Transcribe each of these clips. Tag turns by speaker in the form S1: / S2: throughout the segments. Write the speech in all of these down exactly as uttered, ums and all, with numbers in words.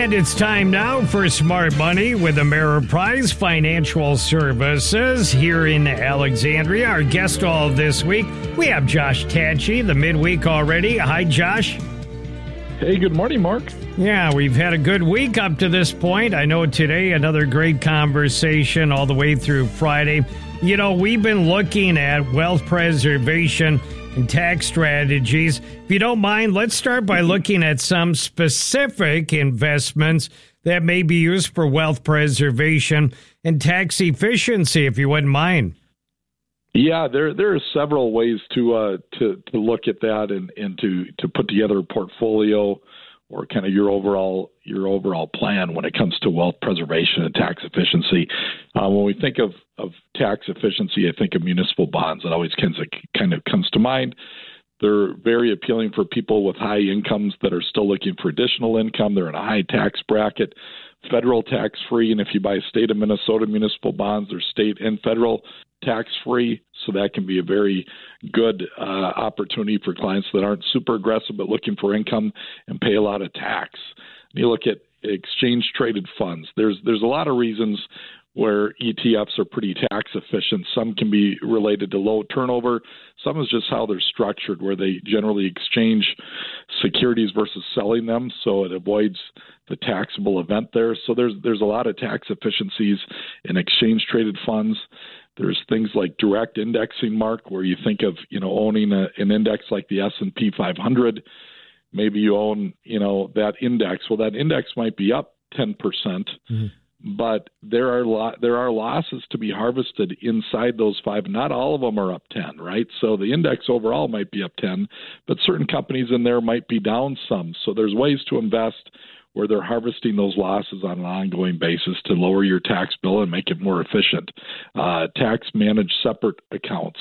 S1: And it's time now for Smart Money with Ameriprise Financial Services here in Alexandria. Our guest all this week, we have Josh Tachey, the midweek already. Hi, Josh.
S2: Hey, good morning, Mark.
S1: Yeah, we've had a good week up to this point. I know today another great conversation all the way through Friday. You know, we've been looking at wealth preservation and tax strategies. If you don't mind, let's start by looking at some specific investments that may be used for wealth preservation and tax efficiency, if you wouldn't mind.
S2: Yeah, there there are several ways to uh, to to look at that and, and to, to put together a portfolio or kind of your overall your overall plan when it comes to wealth preservation and tax efficiency. Uh, when we think of, of tax efficiency, I think of municipal bonds. It always kind of, kind of comes to mind. They're very appealing for people with high incomes that are still looking for additional income. They're in a high tax bracket, federal tax free, and if you buy state of Minnesota municipal bonds, they're state and federal tax free. So that can be a very good uh, opportunity for clients that aren't super aggressive but looking for income and pay a lot of tax. You look at exchange traded funds. There's there's a lot of reasons where E T Fs are pretty tax efficient. Some can be related to low turnover. Some is just how they're structured, where they generally exchange securities versus selling them, so it avoids the taxable event there. So there's there's a lot of tax efficiencies in exchange traded funds. There's things like direct indexing, Mark, where you think of, you know, owning a, an index like the S and P five hundred. Maybe you own, you know, that index. Well, that index might be up ten percent, mm-hmm. but there are lo- there are losses to be harvested inside those five. Not all of them are up ten, right? So the index overall might be up ten, but certain companies in there might be down some. So there's ways to invest where they're harvesting those losses on an ongoing basis to lower your tax bill and make it more efficient. Uh, tax managed separate accounts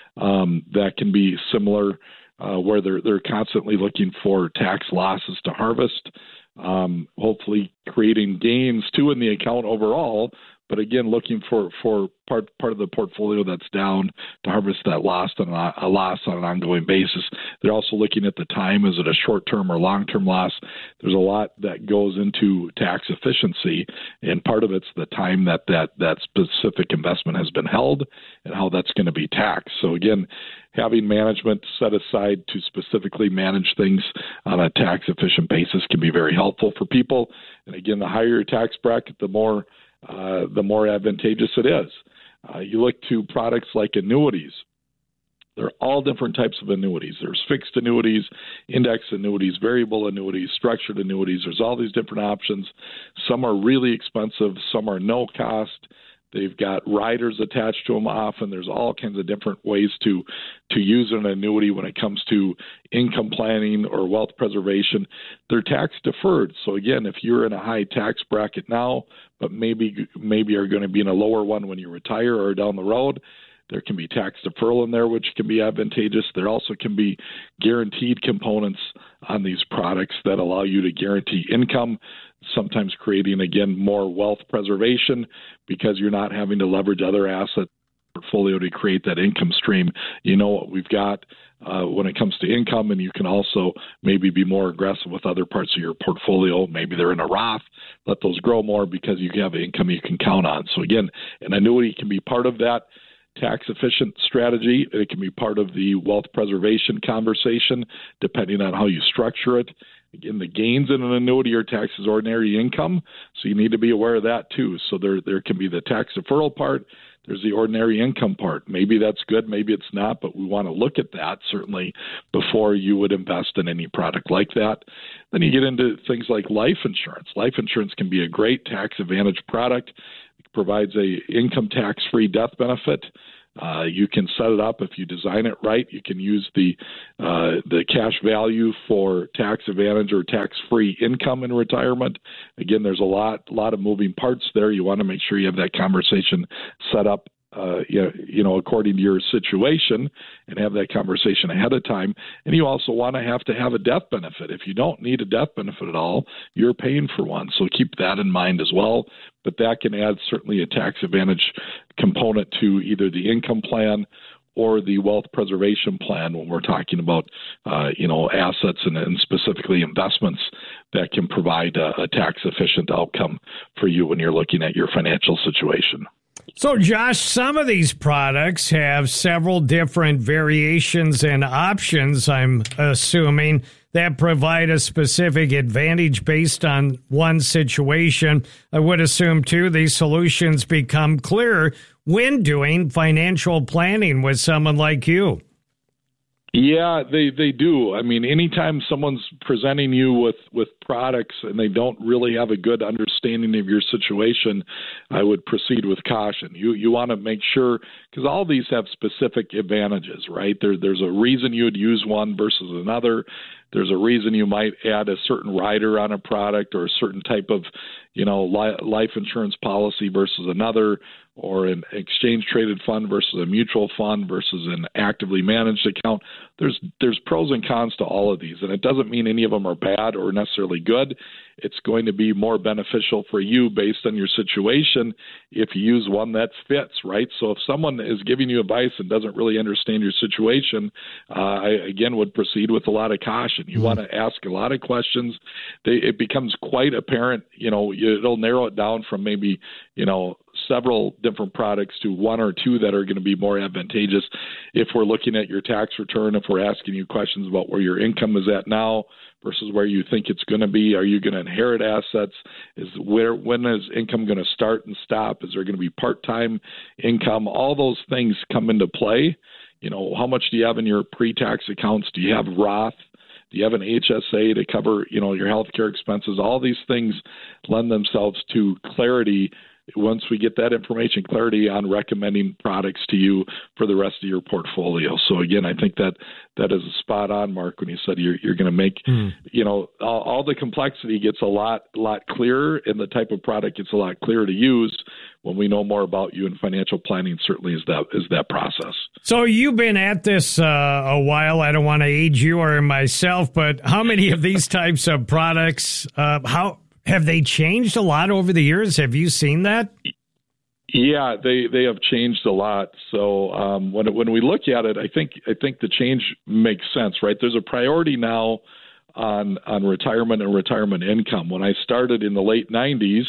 S2: um, that can be similar, uh, where they're they're constantly looking for tax losses to harvest, um, hopefully creating gains too in the account overall. But again, looking for, for part part of the portfolio that's down to harvest that loss on a, a loss on an ongoing basis. They're also looking at the time. Is it a short-term or long-term loss? There's a lot that goes into tax efficiency, and part of it's the time that that, that specific investment has been held and how that's going to be taxed. So again, having management set aside to specifically manage things on a tax-efficient basis can be very helpful for people. And again, the higher your tax bracket, the more Uh, the more advantageous it is. Uh, you look to products like annuities. There are all different types of annuities. There's fixed annuities, index annuities, variable annuities, structured annuities. There's all these different options. Some are really expensive. Some are no cost. They've got riders attached to them often. There's all kinds of different ways to to use an annuity when it comes to income planning or wealth preservation. They're tax deferred. So again, if you're in a high tax bracket now, but maybe maybe are going to be in a lower one when you retire or down the road, there can be tax deferral in there, which can be advantageous. There also can be guaranteed components on these products that allow you to guarantee income, sometimes creating, again, more wealth preservation because you're not having to leverage other assets portfolio to create that income stream. You know what we've got uh, when it comes to income, and you can also maybe be more aggressive with other parts of your portfolio. Maybe they're in a Roth. Let those grow more because you have income you can count on. So again, an annuity can be part of that tax-efficient strategy. It can be part of the wealth preservation conversation, depending on how you structure it. Again, the gains in an annuity are taxed as ordinary income, so you need to be aware of that too. So there, there can be the tax deferral part. There's the ordinary income part. Maybe that's good, maybe it's not, but we want to look at that certainly before you would invest in any product like that. Then you get into things like life insurance. Life insurance can be a great tax advantage product. It provides a income tax-free death benefit. Uh, you can set it up if you design it right. You can use the uh, the cash value for tax advantage or tax-free income in retirement. Again, there's a lot lot of moving parts there. You want to make sure you have that conversation set up uh, you, know, you know, according to your situation, and have that conversation ahead of time. And you also want to have to have a death benefit. If you don't need a death benefit at all, you're paying for one. So keep that in mind as well. But that can add certainly a tax advantage component to either the income plan or the wealth preservation plan when we're talking about, uh, you know, assets and, and specifically investments that can provide a, a tax-efficient outcome for you when you're looking at your financial situation.
S1: So, Josh, some of these products have several different variations and options, I'm assuming, that provide a specific advantage based on one situation. I would assume, too, these solutions become clearer when doing financial planning with someone like you.
S2: Yeah, they, they do. I mean, anytime someone's presenting you with, with products and they don't really have a good understanding of your situation, I would proceed with caution. You you want to make sure, because all these have specific advantages, right? There, there's a reason you would use one versus another. There's a reason you might add a certain rider on a product or a certain type of, you know, li- life insurance policy versus another, or an exchange-traded fund versus a mutual fund versus an actively managed account. There's there's pros and cons to all of these, and it doesn't mean any of them are bad or necessarily good. It's going to be more beneficial for you based on your situation if you use one that fits, right? So if someone is giving you advice and doesn't really understand your situation, uh, I, again, would proceed with a lot of caution. You mm-hmm. want to ask a lot of questions. They, it becomes quite apparent, you know, it'll narrow it down from maybe, you know, several different products to one or two that are going to be more advantageous if we're looking at your tax return, if we're asking you questions about where your income is at now versus where you think it's going to be. Are you going to inherit assets? Is where when is income going to start and stop? Is there going to be part-time income? All those things come into play. You know, how much do you have in your pre-tax accounts? Do you have Roth? Do you have an H S A to cover, you know, your healthcare expenses? All these things lend themselves to clarity once we get that information, clarity on recommending products to you for the rest of your portfolio. So again, I think that that is spot on, Mark, when you said you're you're going to make, mm. you know, all, all the complexity gets a lot lot clearer, and the type of product gets a lot clearer to use when we know more about you, and financial planning certainly is that is that process. So
S1: you've been at this uh, a while. I don't want to age you or myself, but how many of these types of products, uh, how have they changed a lot over the years? Have you seen that?
S2: Yeah, they, they have changed a lot. So um, when when we look at it, I think I think the change makes sense, right? There's a priority now on on retirement and retirement income. When I started in the late nineties,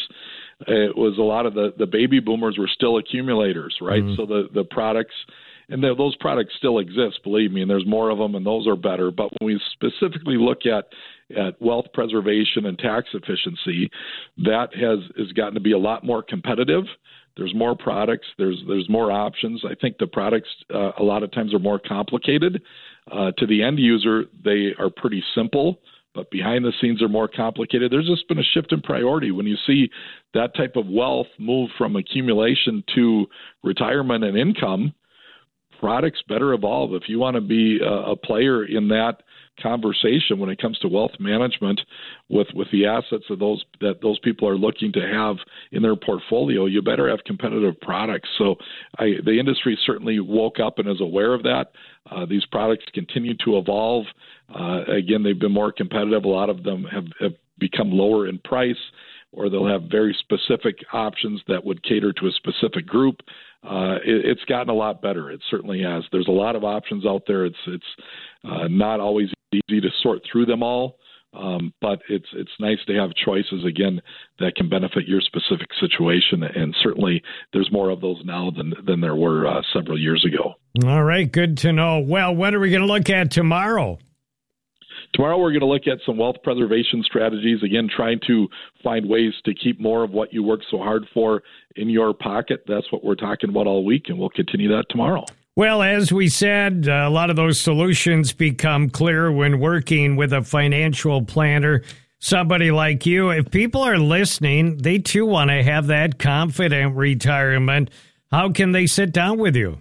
S2: it was a lot of the, the baby boomers were still accumulators, right? Mm-hmm. So the, the products, and those products still exist, believe me, and there's more of them, and those are better. But when we specifically look at at wealth preservation and tax efficiency, that has, has gotten to be a lot more competitive. There's more products. There's there's more options. I think the products uh, a lot of times are more complicated. Uh, to the end user, they are pretty simple, but behind the scenes are more complicated. There's just been a shift in priority. When you see that type of wealth move from accumulation to retirement and income, products better evolve. If you want to be a, a player in that conversation when it comes to wealth management with, with the assets of those that those people are looking to have in their portfolio, you better have competitive products. So I, the industry certainly woke up and is aware of that. Uh, these products continue to evolve. Uh, again, they've been more competitive. A lot of them have, have become lower in price, or they'll have very specific options that would cater to a specific group. Uh, it, it's gotten a lot better. It certainly has. There's a lot of options out there. It's it's uh, not always easy to sort through them all, um, but it's it's nice to have choices, again, that can benefit your specific situation. And certainly there's more of those now than, than there were uh, several years ago.
S1: All right, good to know. Well, what are we going to look at tomorrow?
S2: Tomorrow we're going to look at some wealth preservation strategies, again, trying to find ways to keep more of what you work so hard for in your pocket. That's what we're talking about all week, and we'll continue that tomorrow.
S1: Well, as we said, a lot of those solutions become clear when working with a financial planner, somebody like you. If people are listening, they too want to have that confident retirement. How can they sit down with you?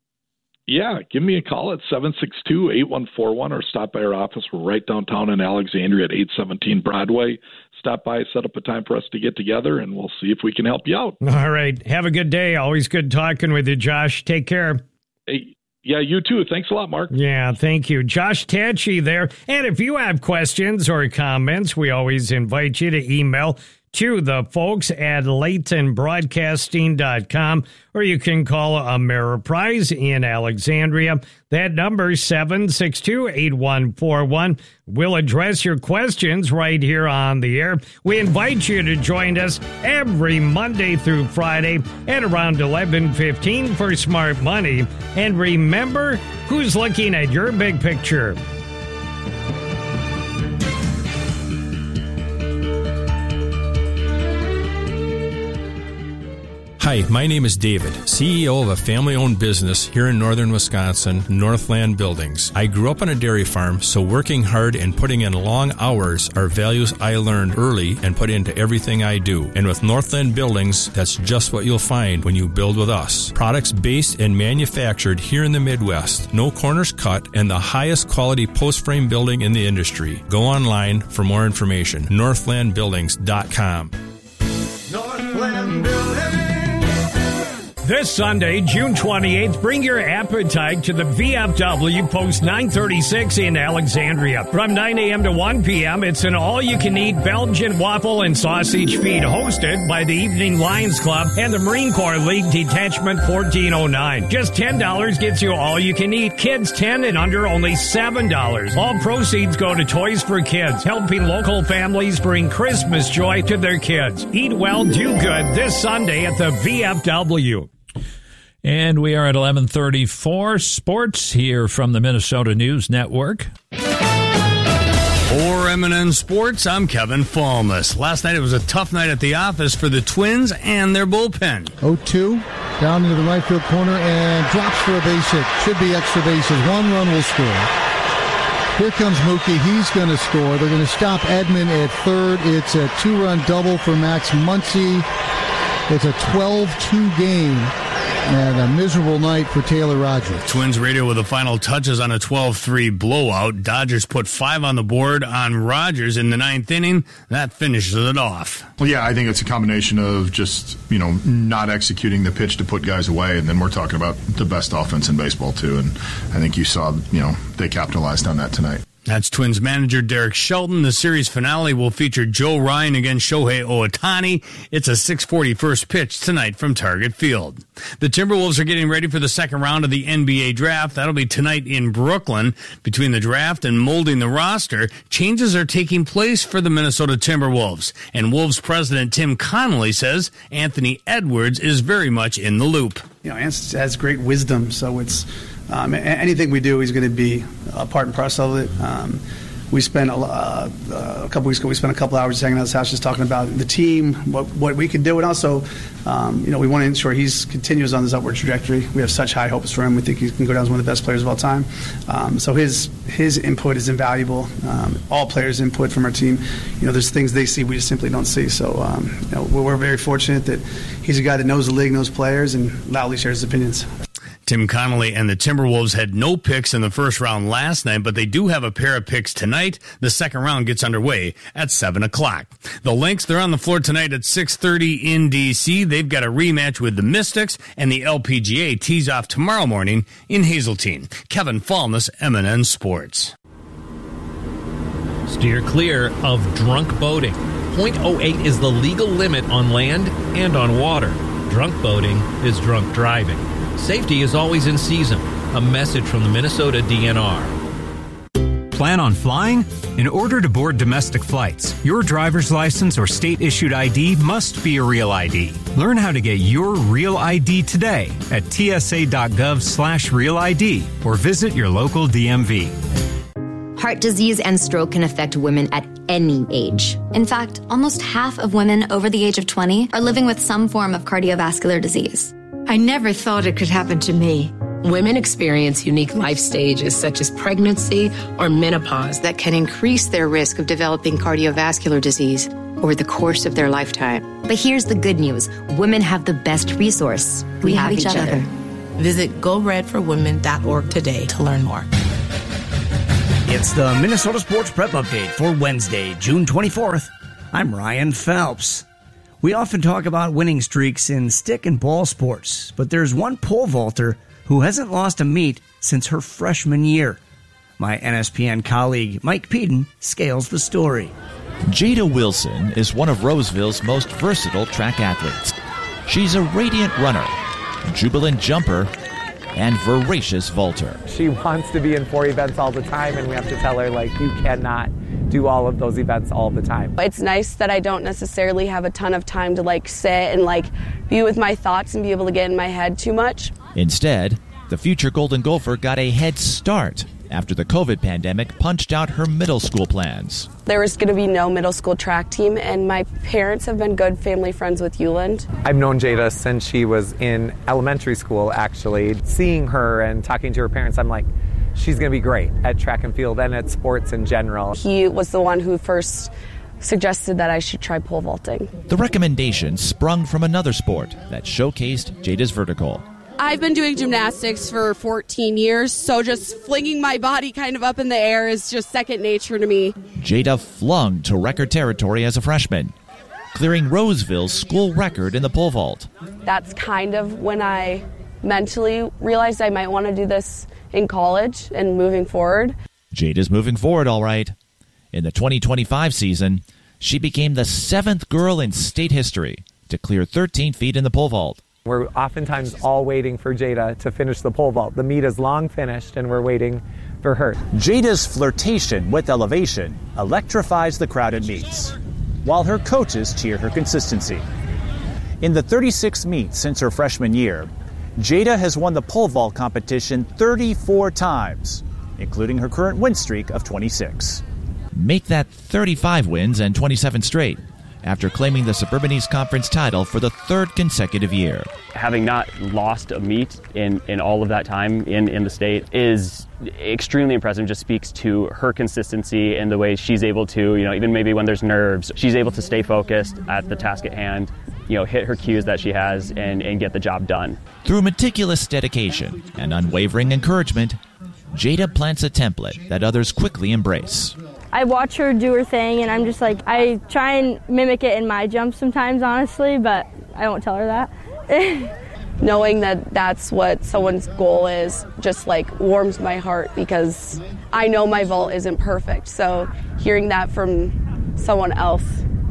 S2: Yeah, give me a call at seven six two, eight one four one or stop by our office. We're right downtown in Alexandria at eight seventeen Broadway. Stop by, set up a time for us to get together, and we'll see if we can help you out.
S1: All right. Have a good day. Always good talking with you, Josh. Take care.
S2: Hey, yeah, you too. Thanks a lot, Mark.
S1: Yeah, thank you. Josh Tacci there. And if you have questions or comments, we always invite you to email to the folks at Layton Broadcasting dot com, or you can call Ameriprise in Alexandria. That number is seven six two, eight one four one. We'll address your questions right here on the air. We invite you to join us every Monday through Friday at around eleven fifteen for Smart Money. And remember, who's looking at your big picture?
S3: Hi, my name is David, C E O of a family-owned business here in northern Wisconsin, Northland Buildings. I grew up on a dairy farm, so working hard and putting in long hours are values I learned early and put into everything I do. And with Northland Buildings, that's just what you'll find when you build with us. Products based and manufactured here in the Midwest, no corners cut, and the highest quality post-frame building in the industry. Go online for more information, northland buildings dot com.
S4: Northland Buildings.
S1: This Sunday, June twenty-eighth, bring your appetite to the V F W Post nine thirty-six in Alexandria. From nine a.m. to one p.m., it's an all-you-can-eat Belgian waffle and sausage feed hosted by the Evening Lions Club and the Marine Corps League Detachment fourteen oh nine. Just ten dollars gets you all you can eat. Kids ten and under, only seven dollars. All proceeds go to Toys for Kids, helping local families bring Christmas joy to their kids. Eat well, do good this Sunday at the V F W.
S5: And we are at eleven thirty-four Sports here from the Minnesota News Network.
S6: For M and N Sports, I'm Kevin Falmus. Last night it was a tough night at the office for the Twins and their bullpen.
S7: oh two, down into the right field corner, and drops for a base hit. Should be extra bases. One run will score. Here comes Mookie. He's going to score. They're going to stop Edman at third. It's a two-run double for Max Muncy. It's a twelve two game. And a miserable night for Taylor Rogers.
S6: Twins radio with the final touches on a twelve three blowout. Dodgers put five on the board on Rogers in the ninth inning. That finishes it off.
S8: Well, yeah, I think it's a combination of just, you know, not executing the pitch to put guys away. And then we're talking about the best offense in baseball, too. And I think you saw, you know, they capitalized on that tonight.
S6: That's Twins manager Derek Shelton. The series finale will feature Joe Ryan against Shohei Ohtani. It's a six forty first pitch tonight from Target Field. The Timberwolves are getting ready for the second round of the N B A draft. That'll be tonight in Brooklyn. Between the draft and molding the roster, changes are taking place for the Minnesota Timberwolves. And Wolves president Tim Connolly says Anthony Edwards is very much in the loop.
S9: You know, Anthony has great wisdom, so it's Um, anything we do, he's going to be a part and parcel of it. Um, we spent a, uh, a couple weeks ago. We spent a couple hours hanging out at his house, just talking about the team, what what we can do, and also, um, you know, we want to ensure he's continues on this upward trajectory. We have such high hopes for him. We think he can go down as one of the best players of all time. Um, so his his input is invaluable. Um, all players' input from our team. You know, there's things they see we just simply don't see. So um, you know, we're, we're very fortunate that he's a guy that knows the league, knows players, and loudly shares his opinions.
S6: Tim Connolly and the Timberwolves had no picks in the first round last night, but they do have a pair of picks tonight. The second round gets underway at seven o'clock. The Lynx, they're on the floor tonight at six thirty in D C. They've got a rematch with the Mystics, and the L P G A tees off tomorrow morning in Hazeltine. Kevin Falmus, M and N Sports.
S10: Steer clear of drunk boating. point oh eight is the legal limit on land and on water. Drunk boating is drunk driving. Safety is always in season. A message from the Minnesota D N R.
S11: Plan on flying? In order to board domestic flights, your driver's license or state-issued I D must be a real I D. Learn how to get your real I D today at tsa.gov slash real ID or visit your local D M V.
S12: Heart disease and stroke can affect women at any age. In fact, almost half of women over the age of twenty are living with some form of cardiovascular disease.
S13: I never thought it could happen to me.
S14: Women experience unique life stages such as pregnancy or menopause that can increase their risk of developing cardiovascular disease over the course of their lifetime.
S12: But here's the good news. Women have the best resource. We, we have, have each, each other. other.
S15: Visit go red for women dot org today to learn more.
S16: It's the Minnesota Sports Prep Update for Wednesday, June twenty-fourth. I'm Ryan Phelps. We often talk about winning streaks in stick and ball sports, but there's one pole vaulter who hasn't lost a meet since her freshman year. My N S P N colleague Mike Peden scales the story.
S17: Jada Wilson is one of Roseville's most versatile track athletes. She's a radiant runner, jubilant jumper, and voracious vaulter.
S18: She wants to be in four events all the time, and we have to tell her, like, you cannot do all of those events all the time.
S19: It's nice that I don't necessarily have a ton of time to, like, sit and, like, be with my thoughts and be able to get in my head too much.
S17: Instead, the future Golden Gopher got a head start after the COVID pandemic punched out her middle school plans.
S19: There was going to be no middle school track team, and my parents have been good family friends with Uland.
S18: I've known Jada since she was in elementary school, actually. Seeing her and talking to her parents, I'm like, she's going to be great at track and field and at sports in general.
S19: He was the one who first suggested that I should try pole vaulting.
S17: The recommendation sprung from another sport that showcased Jada's vertical.
S20: I've been doing gymnastics for fourteen years, so just flinging my body kind of up in the air is just second nature to me.
S17: Jada flung to record territory as a freshman, clearing Roseville's school record in the pole vault.
S19: That's kind of when I mentally realized I might want to do this in college and moving forward.
S17: Jada's moving forward, all right. In the twenty twenty-five season, she became the seventh girl in state history to clear thirteen feet in the pole vault.
S18: We're oftentimes all waiting for Jada to finish the pole vault. The meet is long finished, and we're waiting for her.
S21: Jada's flirtation with elevation electrifies the crowded meets, while her coaches cheer her consistency. In the thirty-six meets since her freshman year, Jada has won the pole vault competition thirty-four times, including her current win streak of twenty-six.
S17: Make that thirty-five wins and twenty-seven straight, after claiming the Suburban East Conference title for the third consecutive year.
S22: Having not lost a meet in, in all of that time in, in the state is extremely impressive. Just speaks to her consistency and the way she's able to, you know, even maybe when there's nerves, she's able to stay focused at the task at hand, you know, hit her cues that she has and, and get the job done.
S17: Through meticulous dedication and unwavering encouragement, Jada plants a template that others quickly embrace.
S23: I watch her do her thing, and I'm just like, I try and mimic it in my jumps sometimes, honestly, but I won't tell her that.
S19: Knowing that that's what someone's goal is just, like, warms my heart because I know my vault isn't perfect. So hearing that from someone else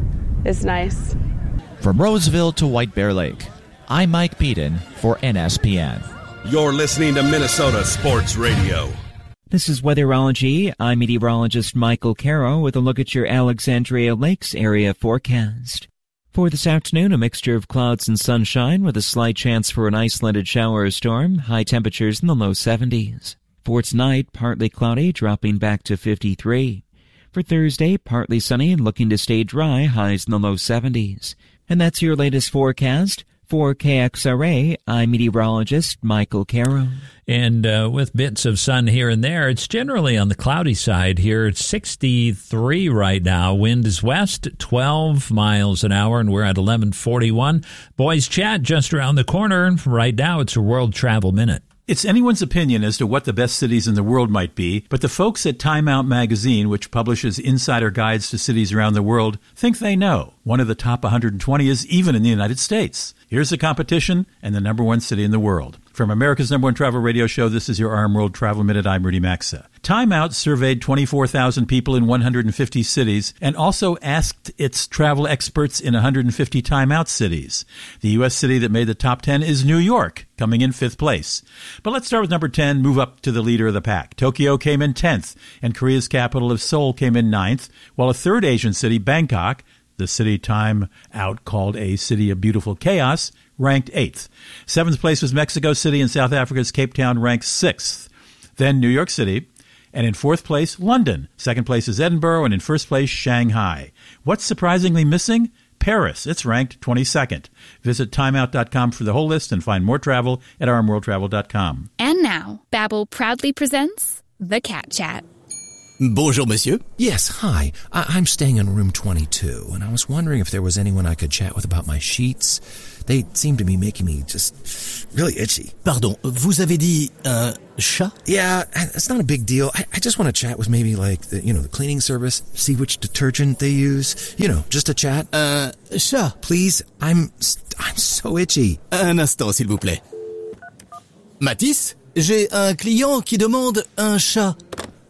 S19: is nice.
S17: From Roseville to White Bear Lake, I'm Mike Peden for N S P N.
S24: You're listening to Minnesota Sports Radio.
S25: This is Weatherology. I'm meteorologist Michael Caro with a look at your Alexandria Lakes area forecast. For this afternoon, a mixture of clouds and sunshine with a slight chance for an isolated shower or storm, high temperatures in the low seventies. For tonight, partly cloudy, dropping back to fifty-three. For Thursday, partly sunny and looking to stay dry, highs in the low seventies. And that's your latest forecast. For K X R A, I'm meteorologist Michael Caro.
S5: And uh, with bits of sun here and there, it's generally on the cloudy side here. It's sixty-three right now. Wind is west, twelve miles an hour, and we're at eleven forty-one. Boys Chat just around the corner, and right now it's a World Travel Minute.
S26: It's anyone's opinion as to what the best cities in the world might be, but the folks at Time Out magazine, which publishes insider guides to cities around the world, think they know. One of the top one hundred twenty is even in the United States. Here's the competition and the number one city in the world. From America's number one travel radio show, this is your Arm World Travel Minute. I'm Rudy Maxa. Time Out surveyed twenty-four thousand people in one hundred fifty cities and also asked its travel experts in one hundred fifty Time Out cities. The U S city that made the top ten is New York, coming in fifth place. But let's start with number ten, move up to the leader of the pack. Tokyo came in tenth, and Korea's capital of Seoul came in ninth, while a third Asian city, Bangkok, the city Time Out called a city of beautiful chaos, ranked eighth. Seventh place was Mexico City, and South Africa's Cape Town ranked sixth. Then New York City, and in fourth place, London. Second place is Edinburgh, and in first place, Shanghai. What's surprisingly missing? Paris. It's ranked twenty-second. Visit timeout dot com for the whole list and find more travel at arm world travel dot com.
S27: And now, Babbel proudly presents The Cat Chat.
S28: Bonjour, monsieur. Yes, hi. I- I'm staying in room twenty-two, and I was wondering if there was anyone I could chat with about my sheets. They seem to be making me just really itchy.
S29: Pardon, vous avez dit un chat?
S28: Yeah, it's not a big deal. I, I just want to chat with maybe like the, you know, the cleaning service, see which detergent they use. You know, just a chat.
S29: Un chat?
S28: Please, I'm I'm so itchy.
S29: Un instant, s'il vous plaît. Mathis, j'ai un client qui demande un chat.
S28: Oh.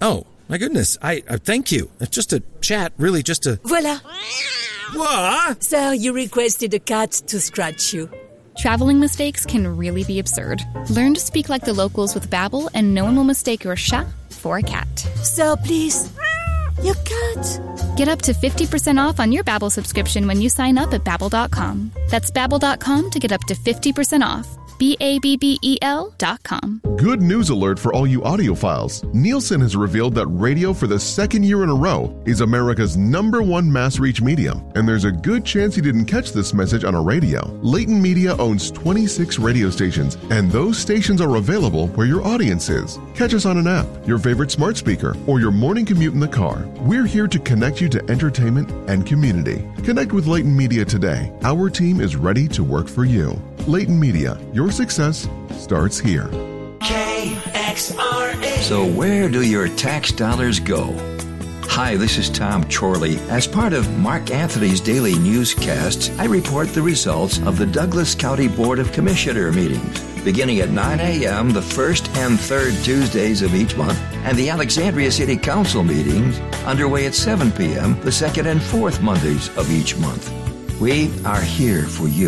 S28: My goodness, I, I thank you. It's just a chat, really just a...
S1: Voila.
S28: What?
S1: Sir, you requested a cat to scratch you.
S27: Traveling mistakes can really be absurd. Learn to speak like the locals with Babbel, and no one will mistake your chat for a cat.
S1: Sir, please. Your cat.
S27: Get up to fifty percent off on your Babbel subscription when you sign up at Babbel dot com. That's Babbel dot com to get up to fifty percent off. B A B B E L dot com.
S2: Good news alert for all you audiophiles. Nielsen has revealed that radio for the second year in a row is America's number one mass reach medium, and there's a good chance you didn't catch this message on a radio. Leighton Media owns twenty-six radio stations, and those stations are available where your audience is. Catch us on an app, your favorite smart speaker, or your morning commute in the car. We're here to connect you to entertainment and community. Connect with Leighton Media today. Our team is ready to work for you. Leighton Media, your success starts here.
S3: K X R A. So where do your tax dollars go? Hi, this is Tom Chorley. As part of Mark Anthony's daily newscasts, I report the results of the Douglas County Board of Commissioner meetings, beginning at nine a.m. the first and third Tuesdays of each month, and the Alexandria City Council meetings underway at seven p.m. the second and fourth Mondays of each month. We are here for you.